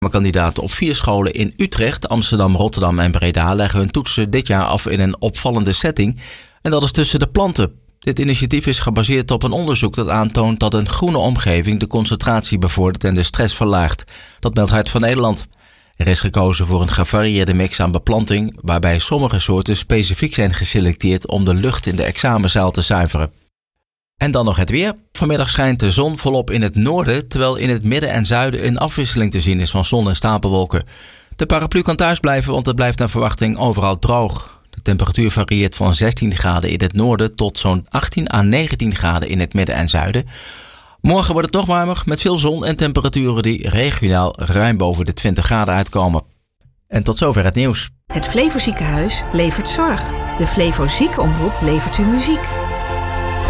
Kandidaten op 4 scholen in Utrecht, Amsterdam, Rotterdam en Breda leggen hun toetsen dit jaar af in een opvallende setting. En dat is tussen de planten. Dit initiatief is gebaseerd op een onderzoek dat aantoont dat een groene omgeving de concentratie bevordert en de stress verlaagt. Dat meldt Hart van Nederland. Er is gekozen voor een gevarieerde mix aan beplanting, waarbij sommige soorten specifiek zijn geselecteerd om de lucht in de examenzaal te zuiveren. En dan nog het weer. Vanmiddag schijnt de zon volop in het noorden, terwijl in het midden en zuiden een afwisseling te zien is van zon en stapelwolken. De paraplu kan thuis blijven, want het blijft naar verwachting overal droog. De temperatuur varieert van 16 graden in het noorden tot zo'n 18 à 19 graden in het midden en zuiden. Morgen wordt het nog warmer met veel zon en temperaturen die regionaal ruim boven de 20 graden uitkomen. En tot zover het nieuws. Het Flevo Ziekenhuis levert zorg. De Flevo Ziekenomroep levert u muziek.